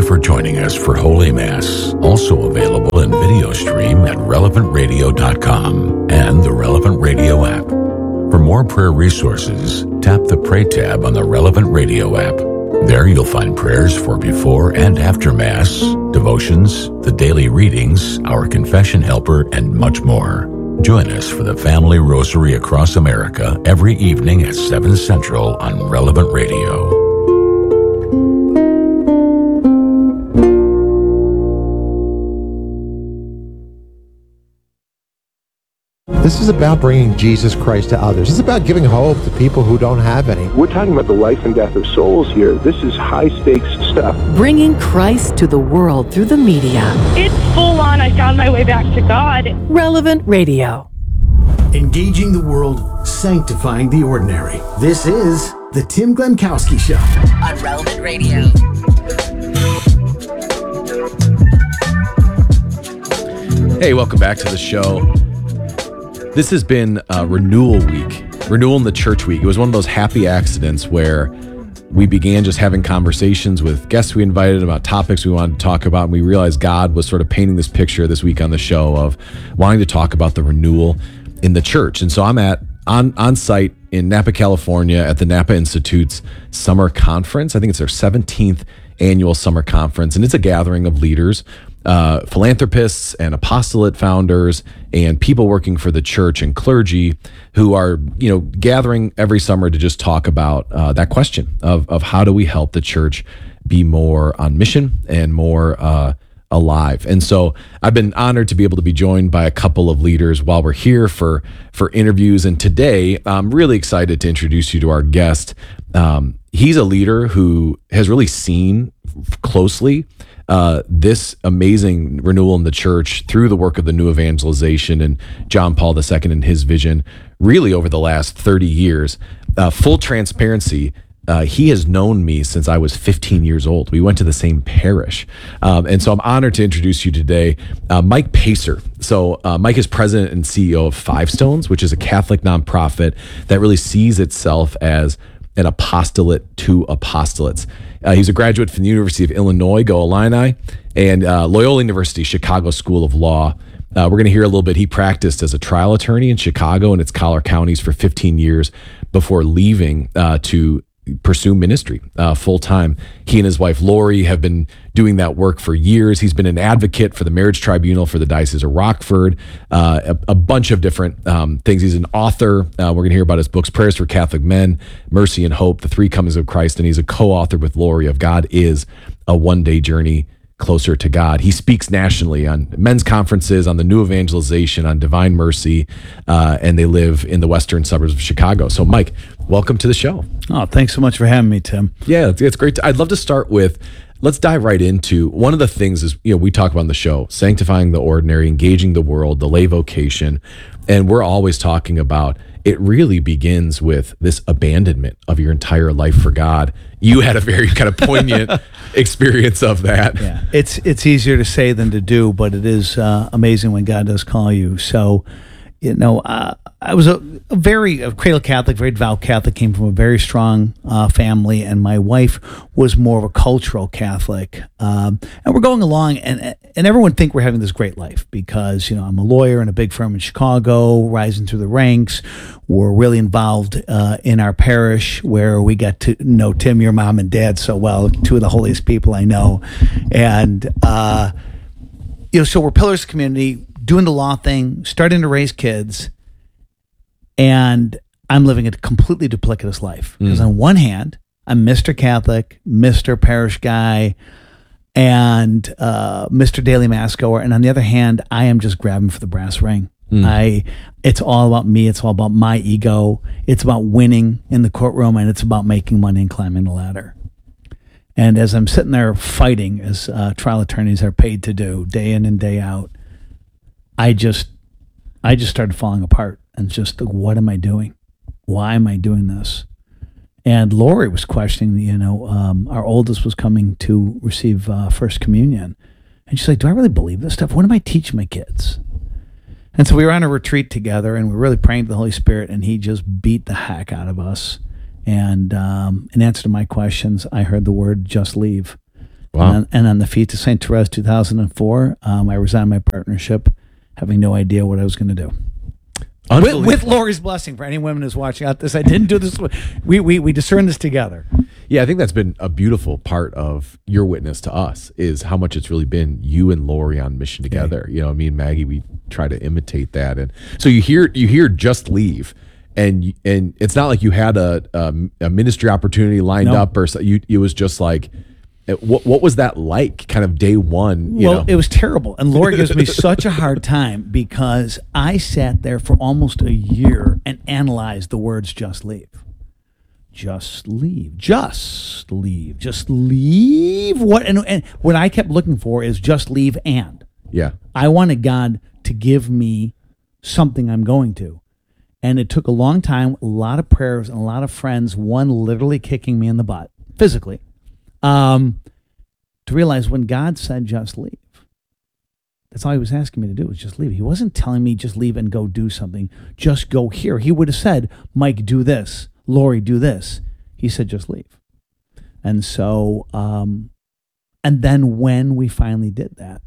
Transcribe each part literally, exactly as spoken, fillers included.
for joining us for Holy Mass, also available in video stream at relevant radio dot com and the Relevant Radio app. For more prayer resources, tap the Pray tab on the Relevant Radio app. There you'll find prayers for before and after Mass, devotions, the daily readings, our confession helper, and much more. Join us for the Family Rosary across America every evening at seven Central on Relevant Radio. This is about bringing Jesus Christ to others. It's about giving hope to people who don't have any. We're talking about the life and death of souls here. This is high-stakes stuff. Bringing Christ to the world through the media. It's full on. I found my way back to God. Relevant Radio. Engaging the world, sanctifying the ordinary. This is the Tim Glemkowski Show on Relevant Radio. Hey, welcome back to the show. This has been uh, Renewal Week, Renewal in the Church Week. It was one of those happy accidents where we began just having conversations with guests we invited about topics we wanted to talk about, and we realized God was sort of painting this picture this week on the show of wanting to talk about the renewal in the church. And so I'm at on on site in Napa, California at the Napa Institute's summer conference. I think it's their seventeenth annual summer conference, and it's a gathering of leaders, uh, philanthropists and apostolate founders and people working for the church and clergy who are, you know, gathering every summer to just talk about uh, that question of, of how do we help the church be more on mission and more uh, alive. And so I've been honored to be able to be joined by a couple of leaders while we're here for, for interviews. And today I'm really excited to introduce you to our guest. Um, he's a leader who has really seen closely uh, this amazing renewal in the church through the work of the New Evangelization and John Paul the Second and his vision, really over the last thirty years. Uh, full transparency, uh, he has known me since I was fifteen years old. We went to the same parish. Um, and so I'm honored to introduce you today, uh, Mike Pacer. So uh, Mike is president and C E O of Five Stones, which is a Catholic nonprofit that really sees itself as an apostolate to apostolates. Uh, he's a graduate from the University of Illinois, Go Illini, and uh, Loyola University Chicago School of Law. Uh, we're going to hear a little bit. He practiced as a trial attorney in Chicago and its collar counties for fifteen years before leaving uh, to pursue ministry uh, full time. He and his wife Lori have been doing that work for years. He's been an advocate for the marriage tribunal for the Diocese of Rockford, uh, a, a bunch of different um, things. He's an author. Uh, we're going to hear about his books, Prayers for Catholic Men, Mercy and Hope, The Three Comings of Christ, and he's a co-author with Lori of God is a One-Day Journey Closer to God. He speaks nationally on men's conferences, on the New Evangelization, on Divine Mercy, uh, and they live in the western suburbs of Chicago. So, Mike, welcome to the show. Oh, thanks so much for having me, Tim. Yeah, it's, it's great. To, I'd love to start with, let's dive right into one of the things is, you know, we talk about on the show, sanctifying the ordinary, engaging the world, the lay vocation, and we're always talking about it really begins with this abandonment of your entire life for God. You had a very kind of poignant experience of that. Yeah, it's it's easier to say than to do, but it is uh, amazing when God does call you. So, you know, uh, I was a, a very a cradle Catholic, very devout Catholic, came from a very strong uh, family, and my wife was more of a cultural Catholic. Um, and we're going along, and and everyone think we're having this great life because, you know, I'm a lawyer in a big firm in Chicago, rising through the ranks. We're really involved uh, in our parish where we got to know Tim, your mom and dad so well, two of the holiest people I know. And, uh, you know, so we're pillars of community, doing the law thing, starting to raise kids, and I'm living a completely duplicitous life. Because mm. on one hand, I'm Mister Catholic, Mister Parish guy, and uh, Mister Daily Mass goer, and on the other hand, I am just grabbing for the brass ring. Mm. I, it's all about me. It's all about my ego. It's about winning in the courtroom, and it's about making money and climbing the ladder. And as I'm sitting there fighting, as uh, trial attorneys are paid to do, day in and day out, I just, I just started falling apart. And just, what am I doing? Why am I doing this? And Lori was questioning, you know, um, our oldest was coming to receive uh, First Communion. And she's like, do I really believe this stuff? What am I teaching my kids? And so we were on a retreat together, and we were really praying to the Holy Spirit, and he just beat the heck out of us. And um, in answer to my questions, I heard the word, just leave. Wow. And on, and on the Feast of Saint Therese two thousand four, um, I resigned my partnership, having no idea what I was going to do. With, with Lori's blessing, for any women who's watching out this, I didn't do this. We, we, we discerned this together. Yeah, I think that's been a beautiful part of your witness to us is how much it's really been you and Lori on mission together. Yeah. You know, me and Maggie, we try to imitate that. And so you hear you hear Just Leave, and and it's not like you had a a, a ministry opportunity lined no. up or so. You it was just like. What what was that like, kind of day one? You well, know? It was terrible. And Lori gives me such a hard time because I sat there for almost a year and analyzed the words "just leave." Just leave. Just leave. Just leave. What and, and what I kept looking for is just leave and. Yeah. I wanted God to give me something I'm going to. And it took a long time, a lot of prayers, and a lot of friends, one literally kicking me in the butt, physically. Um, to realize when God said just leave, that's all he was asking me to do was just leave. He wasn't telling me just leave and go do something. Just go here. He would have said, Mike, do this. Lori, do this. He said, just leave. And so, um, and then when we finally did that,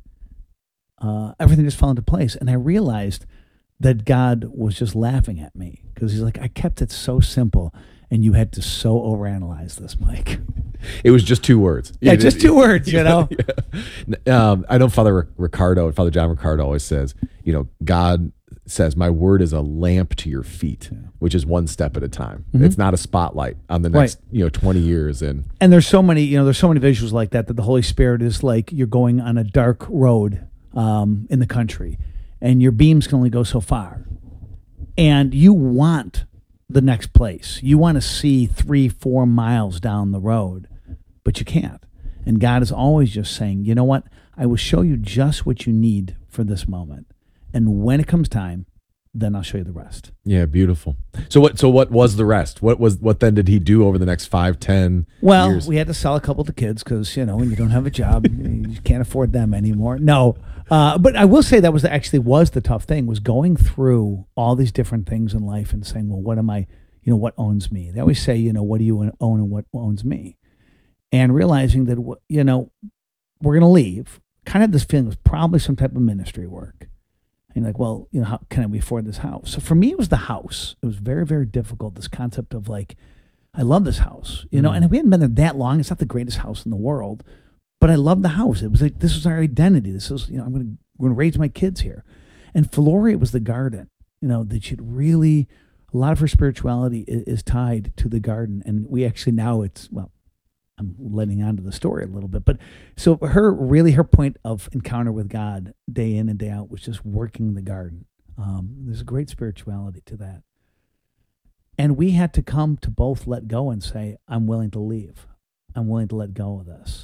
uh, everything just fell into place. And I realized that God was just laughing at me because he's like, I kept it so simple. And you had to so overanalyze this, Mike. It was just two words. Yeah, just two words, you know. Yeah. Um, I know Father Ricardo, Father John Ricardo always says, you know, God says, my word is a lamp to your feet, yeah. which is one step at a time. Mm-hmm. It's not a spotlight on the next, right. you know, twenty years. And and there's so many, you know, there's so many visuals like that, that the Holy Spirit is like you're going on a dark road um, in the country, and your beams can only go so far. And you want the next place. You want to see three, four miles down the road, but you can't. And God is always just saying, you know what? I will show you just what you need for this moment. And when it comes time, then I'll show you the rest. Yeah, beautiful. So what so what was the rest? What was what then did he do over the next five, ten well, years? We had to sell a couple to kids because, you know, when you don't have a job, you can't afford them anymore. No. Uh, but I will say that was the, actually was the tough thing, was going through all these different things in life and saying, well, what am I, you know, what owns me? They always say, you know, what do you own and what owns me? And realizing that, you know, we're going to leave. Kind of this feeling was probably some type of ministry work. And like, well, you know, how can we afford this house? So for me, it was the house. It was very, very difficult. This concept of like, I love this house, you know, mm-hmm. and we hadn't been there that long. It's not the greatest house in the world, but I love the house. It was like, this was our identity. This is, you know, I'm going to, we're going to raise my kids here. And for Lori, it was the garden, you know, that she'd really, a lot of her spirituality is, is tied to the garden. And we actually now it's, well, I'm letting on to the story a little bit, but so her really her point of encounter with God day in and day out was just working the garden. Um, there's a great spirituality to that, and we had to come to both let go and say, "I'm willing to leave. I'm willing to let go of this."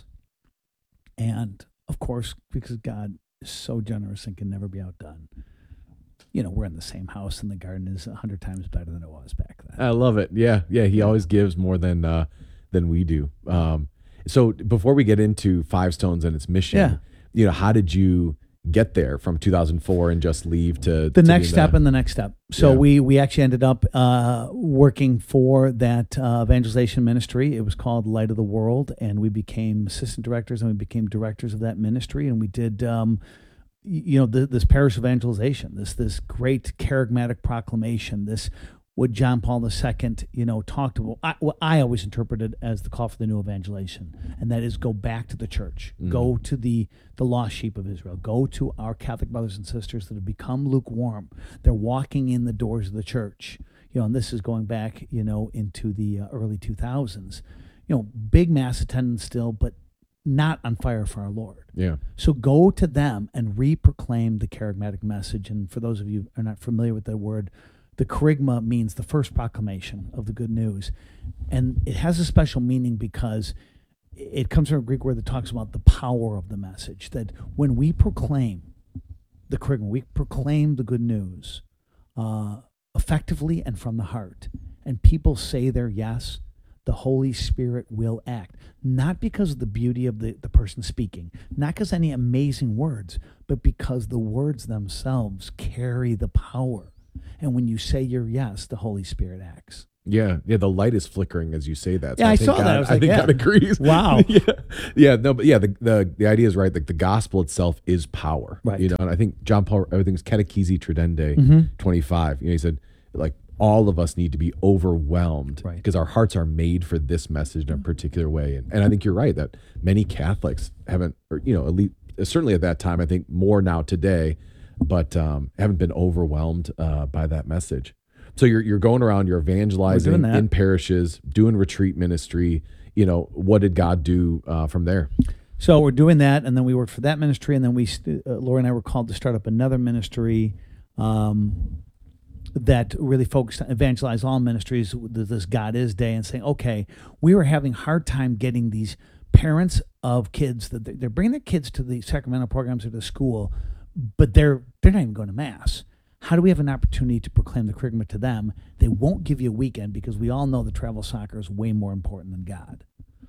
And of course, because God is so generous and can never be outdone, you know, we're in the same house, and the garden is a hundred times better than it was back then. I love it. Yeah, yeah. He always gives more than. Uh, than we do. Um, so before we get into Five Stones and its mission, yeah. you know, how did you get there from two thousand four and Just Leave to the to next step the, and the next step? So yeah. we we actually ended up uh, working for that uh, evangelization ministry. It was called Light of the World, and we became assistant directors and we became directors of that ministry, and we did. Um, you know, the, this parish evangelization, this this great charismatic proclamation, this what John Paul the Second, you know, talked about, I, what I always interpreted as the call for the new evangelization, and that is go back to the church, mm. go to the the lost sheep of Israel, go to our Catholic brothers and sisters that have become lukewarm. They're walking in the doors of the church, you know, and this is going back, you know, into the uh, early two thousands, you know, big mass attendance still, but not on fire for our Lord. Yeah. So go to them and re-proclaim the charismatic message. And for those of you who are not familiar with that word, the kerygma means the first proclamation of the good news. And it has a special meaning because it comes from a Greek word that talks about the power of the message, that when we proclaim the kerygma, we proclaim the good news uh, effectively and from the heart, and people say their yes, the Holy Spirit will act. Not because of the beauty of the, the person speaking, not because any amazing words, but because the words themselves carry the power. And when you say your yes, the Holy Spirit acts. Yeah, yeah. The light is flickering as you say that. So Yeah, I think saw God, that. I was I like, think yeah. God agrees. Wow. yeah, yeah. No, but yeah, the, the the idea is right. Like the gospel itself is power. Right. You know, and I think John Paul, everything's Catechesi Tradendae Mm-hmm. twenty-five. You know, he said like all of us need to be overwhelmed Right. because our hearts are made for this message in a particular way. And and I think you're right that many Catholics haven't, or you know, at least certainly at that time. I think more now today, but um, haven't been overwhelmed uh, by that message. So you're you're going around, you're evangelizing We're doing that. in parishes, doing retreat ministry. You know, what did God do uh, from there? So we're doing that, and then we worked for that ministry, and then we, st- uh, Laura and I were called to start up another ministry um, that really focused on evangelize all ministries with this God Is Day, and saying, okay, we were having a hard time getting these parents of kids that they're bringing their kids to the Sacramento programs or to school, but they're they're not even going to Mass. How do we have an opportunity to proclaim the Kerygma to them? They won't give you a weekend because we all know that travel soccer is way more important than God.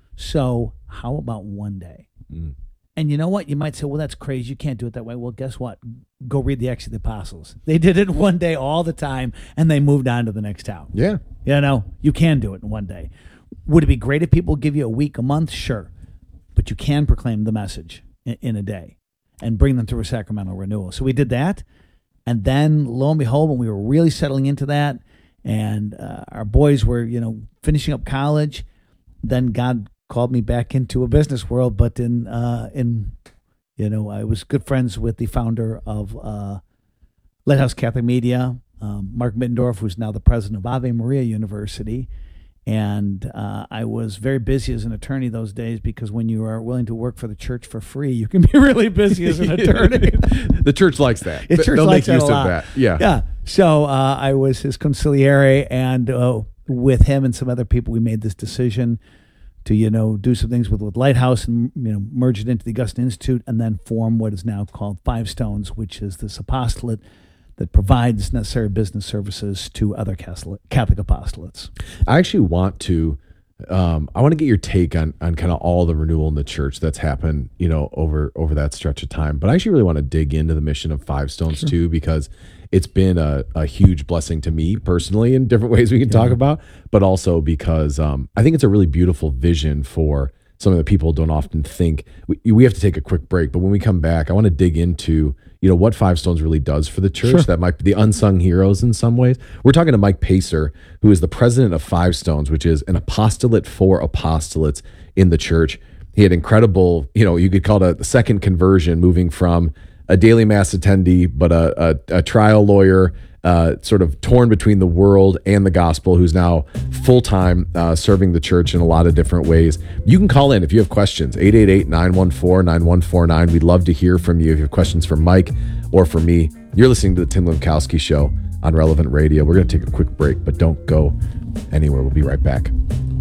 So how about one day? Mm. And you know what? You might say, well, that's crazy. You can't do it that way. Well, guess what? Go read the Acts of the Apostles. They did it one day all the time, and they moved on to the next town. Yeah. You know, you can do it in one day. Would it be great if people give you a week, a month? Sure. But you can proclaim the message in, in a day and bring them through a sacramental renewal. So we did that. And then, lo and behold, when we were really settling into that, and uh, our boys were, you know, finishing up college, then God called me back into a business world. But in, uh, in, you know, I was good friends with the founder of uh, Lighthouse Catholic Media, um, Mark Mittendorf, who's now the president of Ave Maria University. And uh, I was very busy as an attorney those days, because when you are willing to work for the church for free, you can be really busy as an attorney. The church likes that. The church They'll likes make that use a lot. of that. Yeah. Yeah. So uh, I was his consigliere, and uh, with him and some other people, we made this decision to, you know, do some things with, with Lighthouse and, you know, merge it into the Augustine Institute, and then form what is now called Five Stones, which is this apostolate that provides necessary business services to other Catholic, Catholic apostolates. I actually want to, um, I want to get your take on on kind of all the renewal in the church that's happened, you know, over over that stretch of time. But I actually really want to dig into the mission of Five Stones Sure. too, because it's been a, a huge blessing to me personally in different ways we can Yeah. talk about, but also because um, I think it's a really beautiful vision for something that people don't often think. We, we have to take a quick break, but when we come back, I want to dig into, you know, what Five Stones really does for the church. Sure. That might be the unsung heroes in some ways. We're talking to Mike Pacer, who is the president of Five Stones, which is an apostolate for apostolates in the church. He had incredible, you know, you could call it a second conversion, moving from a daily mass attendee, but a, a, a trial lawyer, uh, sort of torn between the world and the gospel, who's now full-time uh, serving the church in a lot of different ways. You can call in if you have questions, eight eight eight, nine one four, nine one four nine. We'd love to hear from you if you have questions for Mike or for me. You're listening to the Tim Lemkowski Show on Relevant Radio. We're going to take a quick break, but don't go anywhere. We'll be right back.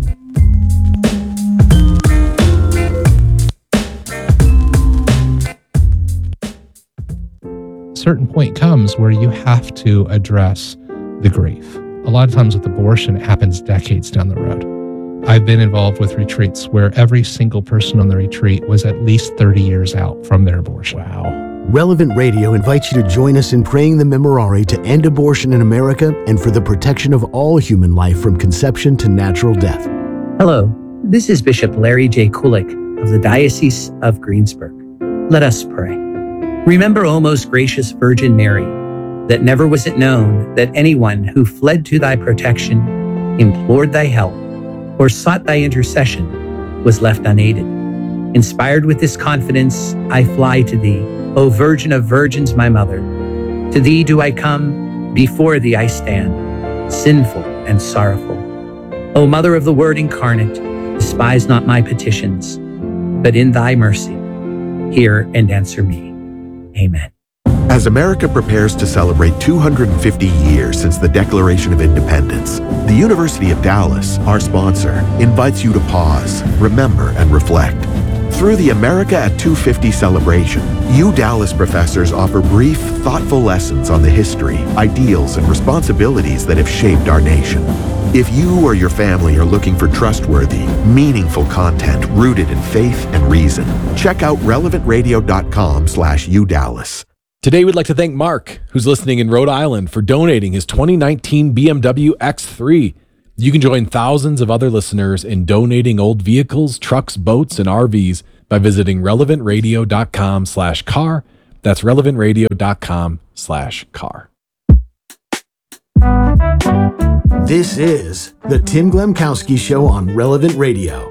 Certain point comes where you have to address the grief. A lot of times with abortion, it happens decades down the road. I've been involved with retreats where every single person on the retreat was at least thirty years out from their abortion. Wow. Relevant Radio invites you to join us in praying the Memorare to end abortion in America and for the protection of all human life from conception to natural death. Hello, this is Bishop Larry J. Kulik of the Diocese of Greensburg. Let us pray. Remember, O most gracious Virgin Mary, that never was it known that anyone who fled to thy protection, implored thy help, or sought thy intercession was left unaided. Inspired with this confidence, I fly to thee, O Virgin of Virgins, my mother. To thee do I come, before thee I stand, sinful and sorrowful. O Mother of the Word incarnate, despise not my petitions, but in thy mercy, hear and answer me. Amen. As America prepares to celebrate two hundred fifty years since the Declaration of Independence, the University of Dallas, our sponsor, invites you to pause, remember, and reflect. Through the America at two fifty celebration, U Dallas professors offer brief, thoughtful lessons on the history, ideals, and responsibilities that have shaped our nation. If you or your family are looking for trustworthy, meaningful content rooted in faith and reason, check out relevant radio dot com slash U Dallas. Today, we'd like to thank Mark, who's listening in Rhode Island, for donating his twenty nineteen B M W X three. You can join thousands of other listeners in donating old vehicles, trucks, boats, and R Vs by visiting relevantradio.com slash car. That's relevantradio.com slash car. This is the Tim Glemkowski Show on Relevant Radio.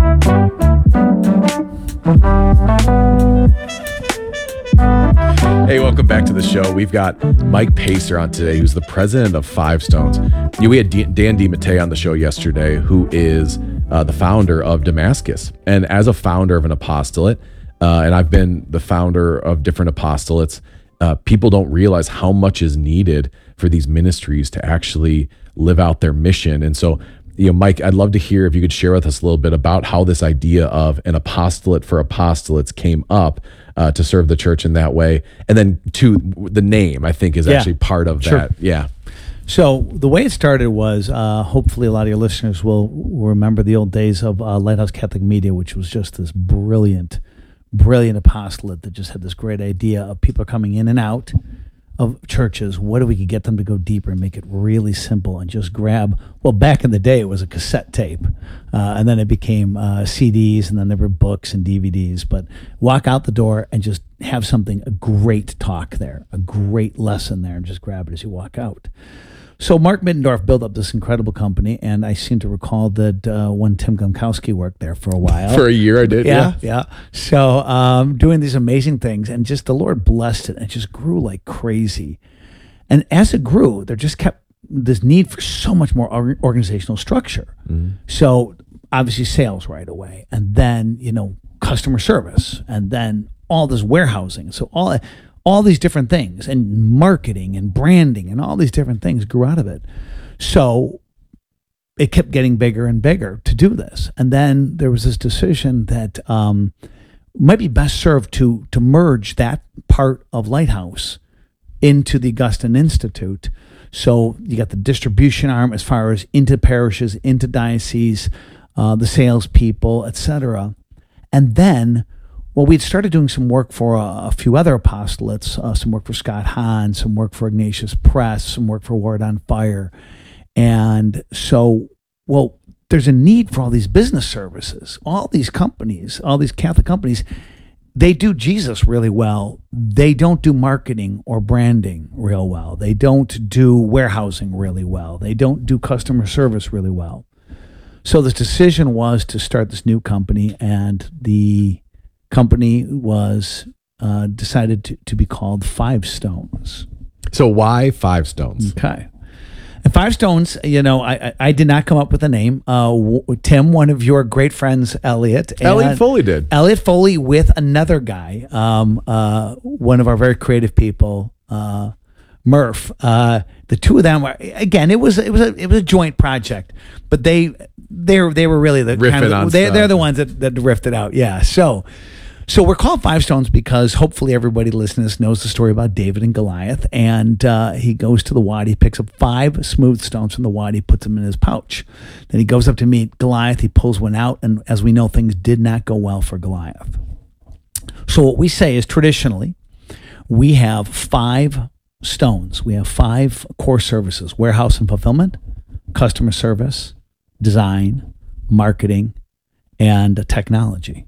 Hey, welcome back to the show. We've got Mike Pacer on today, who's the president of Five Stones. You know, we had D- Dan DiMattei on the show yesterday, who is uh, the founder of Damascus. And as a founder of an apostolate, uh, and I've been the founder of different apostolates, uh, people don't realize how much is needed for these ministries to actually live out their mission. And so, you know, Mike, I'd love to hear if you could share with us a little bit about how this idea of an apostolate for apostolates came up uh, to serve the church in that way. And then, two, the name, I think, is Yeah. actually part of Sure. that. Yeah. So the way it started was, uh, hopefully a lot of your listeners will, will remember the old days of uh, Lighthouse Catholic Media, which was just this brilliant, brilliant apostolate that just had this great idea of people coming in and out of churches. What if we could get them to go deeper and make it really simple and just grab, well, back in the day, it was a cassette tape. Uh, and then it became uh, C Ds, and then there were books and D V Ds. But walk out the door and just have something, a great talk there, a great lesson there, and just grab it as you walk out. So Mark Middendorf built up this incredible company, and I seem to recall that uh, when Tim Glemkowski worked there for a while. For a year I did, yeah. yeah. Yeah, So um, doing these amazing things, and just the Lord blessed it, and it just grew like crazy. And as it grew, there just kept this need for so much more or- organizational structure. Mm-hmm. So obviously sales right away, and then, you know, customer service, and then all this warehousing. So all all these different things, and marketing and branding and all these different things grew out of it. So it kept getting bigger and bigger to do this. And then there was this decision that um, might be best served to to merge that part of Lighthouse into the Augustine Institute. So you got the distribution arm as far as into parishes, into dioceses, uh, the salespeople, et cetera. And then, well, we'd started doing some work for a, a few other apostolates, uh, some work for Scott Hahn, some work for Ignatius Press, some work for Word on Fire. And so, well, there's a need for all these business services. All these companies, all these Catholic companies, they do Jesus really well. They don't do marketing or branding real well. They don't do warehousing really well. They don't do customer service really well. So the decision was to start this new company, and the company was uh, decided to, to be called Five Stones. So why Five Stones? Okay. And Five Stones, you know, I, I, I did not come up with a name. Uh, w- Tim, one of your great friends, Elliot. Elliot Foley did. Elliot Foley with another guy, um, uh, one of our very creative people, uh, Murph. Uh, the two of them were, again, it was it was a it was a joint project, but they they they were really the Riffing kind of, on they stuff. they're the ones that that riffed it out. Yeah. So. So we're called Five Stones because hopefully everybody listening to this knows the story about David and Goliath. And uh, he goes to the wadi, picks up five smooth stones from the wadi, puts them in his pouch. Then he goes up to meet Goliath. He pulls one out. And as we know, things did not go well for Goliath. So what we say is traditionally, we have five stones. We have five core services: warehouse and fulfillment, customer service, design, marketing, and technology.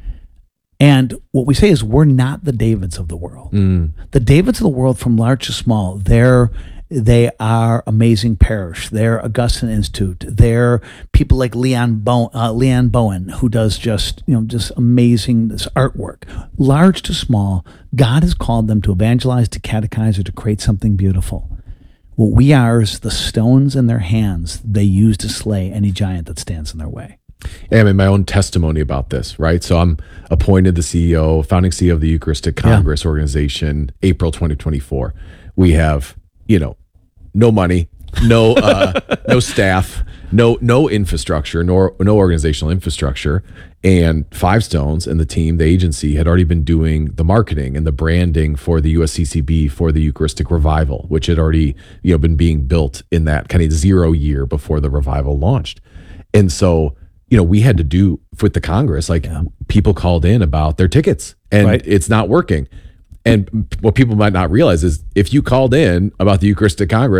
And what we say is we're not the Davids of the world. Mm. The Davids of the world, from large to small, they're they are Amazing Parish. They're Augustine Institute. They're people like Leon Bo- uh, Leon Bowen, who does just you know just amazing this artwork. Large to small, God has called them to evangelize, to catechize, or to create something beautiful. What we are is the stones in their hands they use to slay any giant that stands in their way. I mean, my own testimony about this, right? So I'm appointed the C E O, founding C E O of the Eucharistic Congress yeah. organization, April twenty twenty-four. We have, you know, no money, no uh, no staff, no no infrastructure, nor no organizational infrastructure. And Five Stones and the team, the agency, had already been doing the marketing and the branding for the U S C C B for the Eucharistic Revival, which had already, you know, been being built in that kind of zero year before the revival launched. And so, you know, we had to do with the Congress, like yeah. people called in about their tickets and right. it's not working. And what people might not realize is if you called in about the Eucharistic Congress,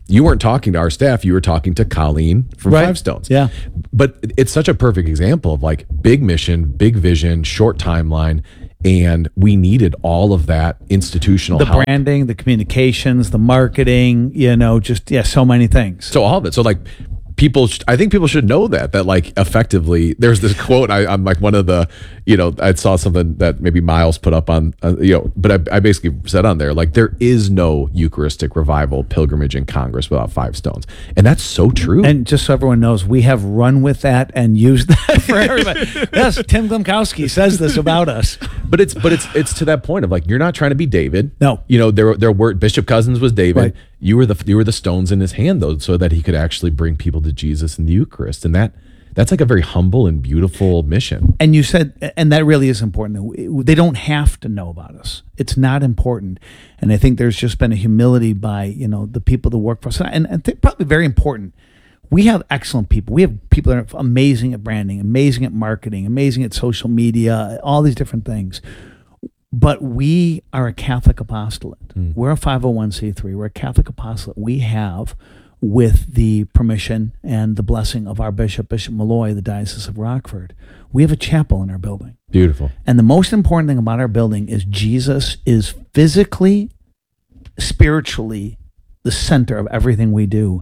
You weren't talking to our staff. You were talking to Colleen from Right. Five Stones. Yeah. But it's such a perfect example of like big mission, big vision, short timeline. And we needed all of that institutional The help. branding, the communications, the marketing, you know, just, yeah, so many things. So all of it. So like people, sh- I think people should know that, that like effectively there's this quote, I, I'm like one of the, you know, I saw something that maybe Miles put up on, uh, you know, but I, I basically said on there, like there is no Eucharistic revival, pilgrimage, and Congress without Five Stones. And that's so true. And just so everyone knows, we have run with that and used that for everybody. Yes, Tim Glimkowski says this about us. But it's but it's it's to that point of like you're not trying to be David. No. You know, there there were Bishop Cousins was David. Right. You were the you were the stones in his hand though, so that he could actually bring people to Jesus in the Eucharist. And that that's like a very humble and beautiful mission. And you said, and that really is important. They don't have to know about us. It's not important. And I think there's just been a humility by, you know, the people that work for us. And I think probably very important. We have excellent people. We have people that are amazing at branding, amazing at marketing, amazing at social media, all these different things. But we are a Catholic apostolate. Mm. We're a five oh one c three. We're a Catholic apostolate. We have, with the permission and the blessing of our bishop, Bishop Malloy, the Diocese of Rockford, we have a chapel in our building. Beautiful. And the most important thing about our building is Jesus is physically, spiritually, the center of everything we do.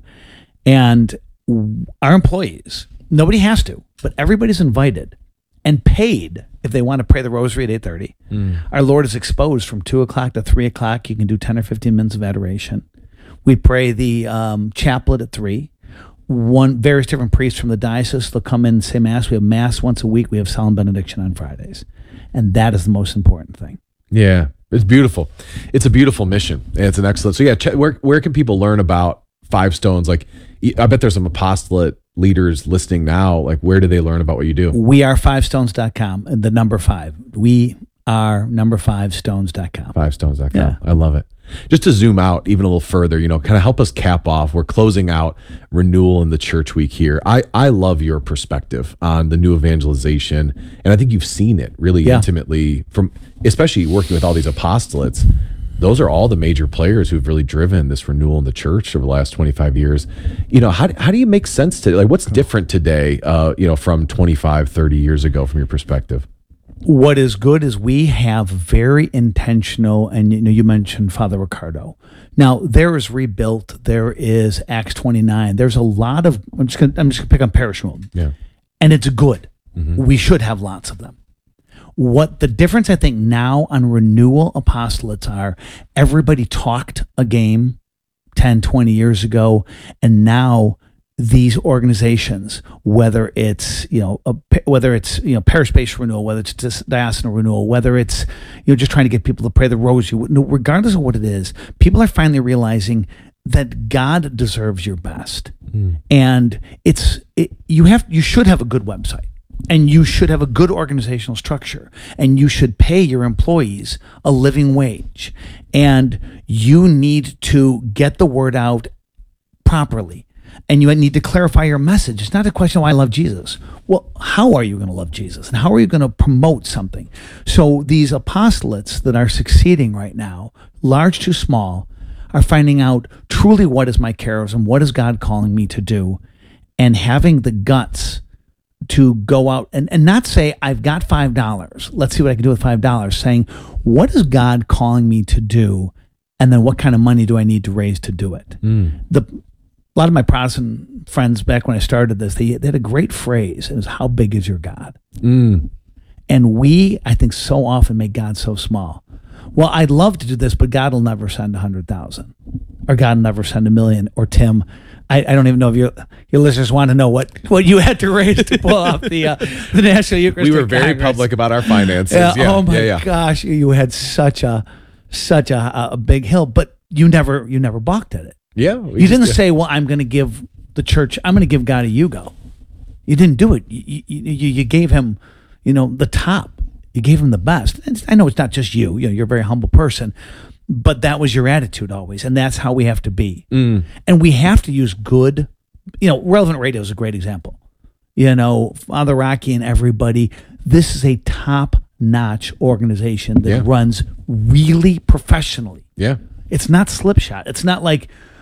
And our employees, nobody has to, but everybody's invited and paid if they want to pray the rosary at eight thirty. Mm. Our Lord is exposed from two o'clock to three o'clock. You can do ten or fifteen minutes of adoration. We pray the um, chaplet at three. One various different priests from the diocese, they'll come in and say Mass. We have Mass once a week. We have solemn benediction on Fridays. And that is the most important thing. Yeah, it's beautiful. It's a beautiful mission. And it's an excellent. So yeah, ch- where where can people learn about Five Stones? Like, I bet there's some apostolate leaders listening now. Like, where do they learn about what you do? We are five stones dot com, the number five. We are number five stones dot com. five stones dot com. Yeah. I love it. Just to zoom out even a little further, you know, kind of help us cap off. We're closing out Renewal in the Church Week here. I, I love your perspective on the new evangelization. And I think you've seen it really Yeah. intimately from, especially working with all these apostolates. Those are all the major players who've really driven this renewal in the church over the last twenty-five years. You know, how, how do you make sense to, like, what's different today, uh, you know, from twenty-five, thirty years ago from your perspective? What is good is we have very intentional, and you know, you mentioned Father Ricardo. Now there is Rebuilt, there is Acts twenty-nine. There's a lot of. I'm just gonna, I'm just gonna pick on Parish Renewal, Yeah. and it's good. Mhm. We should have lots of them. What the difference I think now on renewal apostolates are, everybody talked a game ten, twenty years ago, and now these organizations, whether it's, you know, a, whether it's, you know, parish-based renewal, whether it's dis- diocesan renewal, whether it's, you know, just trying to get people to pray the rosary, regardless of what it is, people are finally realizing that God deserves your best. Mm. And it's, it, you have, you should have a good website. And you should have a good organizational structure, and you should pay your employees a living wage, and you need to get the word out properly, and you need to clarify your message. It's not a question of I love Jesus. Well, how are you going to love Jesus, and how are you going to promote something? So these apostolates that are succeeding right now, large to small, are finding out truly what is my charism, what is God calling me to do, and having the guts to go out and, and not say, I've got five dollars. Let's see what I can do with five dollars. Saying, what is God calling me to do? And then what kind of money do I need to raise to do it? Mm. The, a lot of my Protestant friends back when I started this, they, they had a great phrase. It was, how big is your God? Mm. And we, I think, so often make God so small. Well, I'd love to do this, but God will never send a hundred thousand, or God will never send a million, or Tim, I, I don't even know if your your listeners want to know what, what you had to raise to pull off the uh, the National Eucharistic We were very Congress. public about our finances. Yeah, Yeah, oh my yeah, yeah. gosh, you had such a such a, a big hill, but you never you never balked at it. Yeah. we You just- didn't say, "Well, I'm going to give the church, I'm going to give God a Yugo." You didn't do it. You, you, you, you gave him, you know, the top. You gave him the best. And I know it's not just you. You know, you're a very humble person, but that was your attitude always, and that's how we have to be. Mm. And we have to use good. You know, Relevant Radio is a great example. You know, Father Rocky and everybody. This is a top-notch organization that Yeah. runs really professionally. Yeah. It's not slipshod. It's not like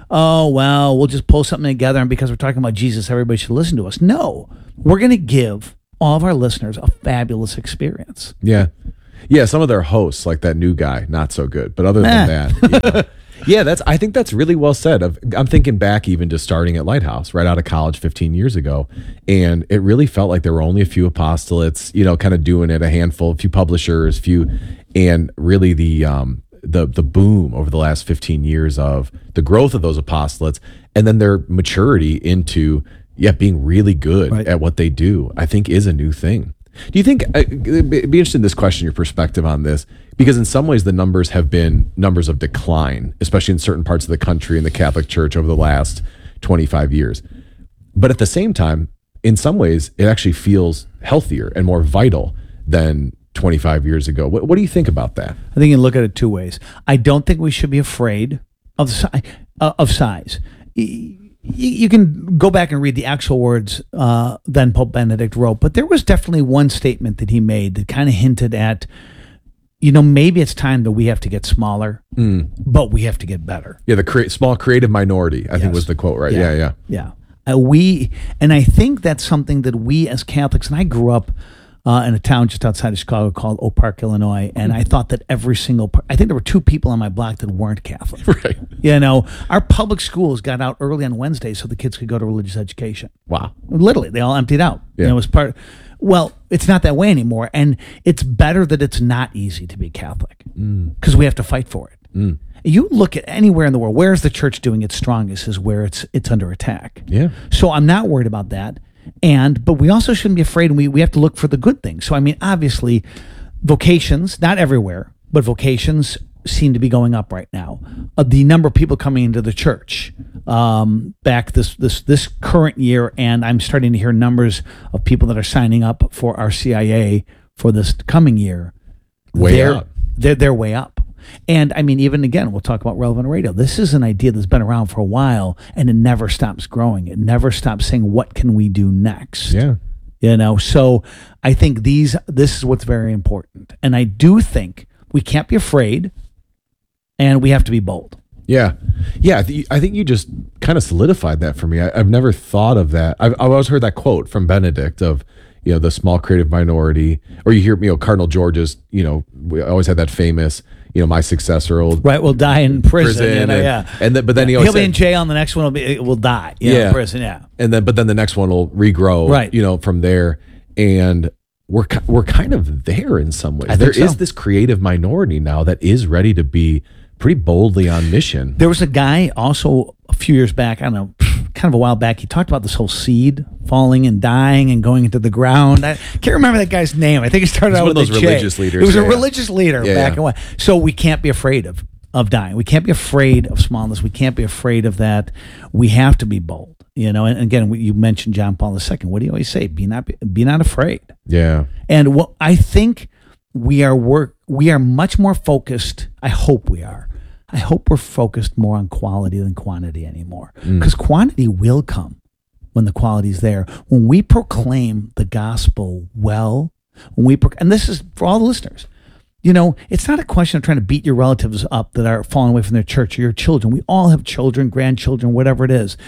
oh, well, we'll just pull something together, and because we're talking about Jesus, everybody should listen to us. No, we're going to give all of our listeners a fabulous experience. Yeah. Yeah, some of their hosts, like that new guy, not so good. But other than Eh. that, you know, yeah, that's. I think that's really well said. Of- I'm thinking back even to starting at Lighthouse right out of college fifteen years ago, and it really felt like there were only a few apostolates, you know, kind of doing it, a handful, a few publishers, few, and really the um, the the boom over the last fifteen years of the growth of those apostolates, and then their maturity into yeah being really good Right. at what they do. I think is a new thing. Do you think, uh, it'd be interested in this question, your perspective on this, because in some ways the numbers have been numbers of decline, especially in certain parts of the country in the Catholic Church over the last twenty-five years. But at the same time, in some ways, it actually feels healthier and more vital than twenty-five years ago. What, what do you think about that? I think you can look at it two ways. I don't think we should be afraid of si- uh, of size. Y- You can go back and read the actual words uh, then Pope Benedict wrote, but there was definitely one statement that he made that kind of hinted at, you know, maybe it's time that we have to get smaller, Mm. but we have to get better. Yeah, the crea- small creative minority, I think Yes. was the quote, right? Yeah, yeah. Yeah. Uh, we, and I think that's something that we as Catholics, and I grew up uh, in a town just outside of Chicago called Oak Park, Illinois, and I thought that every single, par- I think there were two people on my block that weren't Catholic. Right. You know, our public schools got out early on Wednesdays so the kids could go to religious education. Wow. Literally, they all emptied out. Yeah. You know, it was part. Well, it's not that way anymore, and it's better that it's not easy to be Catholic because we have to fight for it. Mm. You look at anywhere in the world, where's the church doing its strongest is where it's it's under attack. Yeah. So I'm not worried about that. And but we also shouldn't be afraid, and we, we have to look for the good things. So I mean, obviously, vocations, not everywhere, but vocations seem to be going up right now. Uh, the number of people coming into the church um, back this this this current year, and I'm starting to hear numbers of people that are signing up for our C I A for this coming year. Way they're, up. They're they're way up. And I mean, even again, we'll talk about relevant radio. This is an idea that's been around for a while, and it never stops growing. It never stops saying, "What can we do next?" Yeah. You know. So I think these. This is what's very important, and I do think we can't be afraid, and we have to be bold. Yeah. Yeah. I, th- I think you just kind of solidified that for me. I, I've never thought of that. I've, I've always heard that quote from Benedict of, you know, the small creative minority, or you hear, you know, Cardinal George's, you know, we always had that famous, you know, my successor will Right, will die in prison. you know, and, yeah, and then, but then he always he'll be said- in jail, and the next one will be will die. You know, Yeah. in prison. Yeah. and then but then the next one will regrow, Right. you know, from there. And we're ki- we're kind of there in some ways. I There think is so. this creative minority now that is ready to be pretty boldly on mission. There was a guy also a few years back, I don't know, kind of a while back, he talked about this whole seed falling and dying and going into the ground. I can't remember that guy's name. I think it started He's out one with of those a J. religious leaders, It was yeah, a yeah. religious leader Yeah, back yeah. in what. So we can't be afraid of of dying. We can't be afraid of smallness. We can't be afraid of that. We have to be bold. You know, and again, we- you mentioned John Paul the Second. What do you always say? Be not be not afraid. Yeah. And what I think we are work we are much more focused. I hope we are. I hope we're focused more on quality than quantity anymore. Because quantity will come when the quality is there. When we proclaim the gospel well, when we pro- and this is for all the listeners. You know, it's not a question of trying to beat your relatives up that are falling away from their church or your children. We all have children, grandchildren, whatever it is.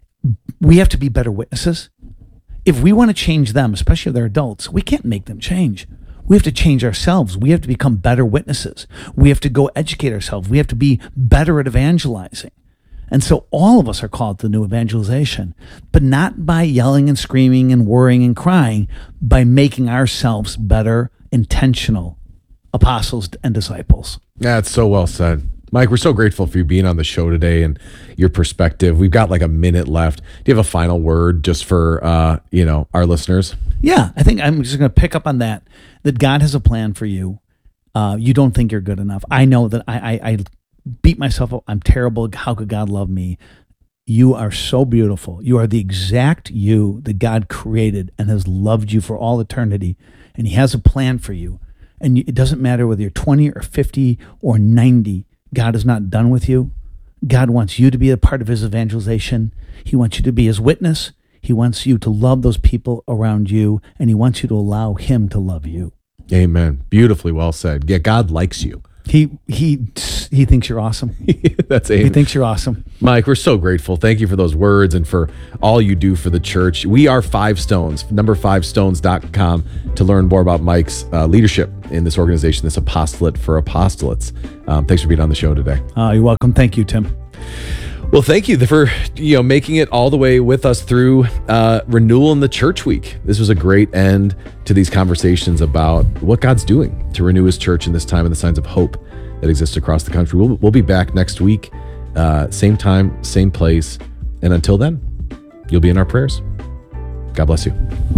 We have to be better witnesses. If we want to change them, especially if they're adults, we can't make them change. We have to change ourselves. We have to become better witnesses. We have to go educate ourselves. We have to be better at evangelizing. And so all of us are called to new evangelization, but not by yelling and screaming and worrying and crying, by making ourselves better, intentional apostles and disciples. That's so well said. Mike, we're so grateful for you being on the show today and your perspective. We've got like a minute left. Do you have a final word just for, uh, you know, our listeners? Yeah, I think I'm just going to pick up on that, that God has a plan for you. Uh, you don't think you're good enough. I know that I, I, I beat myself up. I'm terrible. How could God love me? You are so beautiful. You are the exact you that God created and has loved you for all eternity. And he has a plan for you. And it doesn't matter whether you're twenty or fifty or ninety. God is not done with you. God wants you to be a part of his evangelization. He wants you to be his witness. He wants you to love those people around you, and he wants you to allow him to love you. Amen. Beautifully well said. Yeah, God likes you. He he just he thinks you're awesome. That's Aiden. He thinks you're awesome. Mike, we're so grateful. Thank you for those words and for all you do for the church. We are Five Stones, number five stones dot com to learn more about Mike's uh, leadership in this organization, this apostolate for apostolates. Um, thanks for being on the show today. Uh, you're welcome. Thank you, Tim. Well, thank you for you know making it all the way with us through uh, Renewal in the Church Week. This was a great end to these conversations about what God's doing to renew His church in this time and the signs of hope that exist across the country. We'll, we'll be back next week, uh, same time, same place. And until then, you'll be in our prayers. God bless you.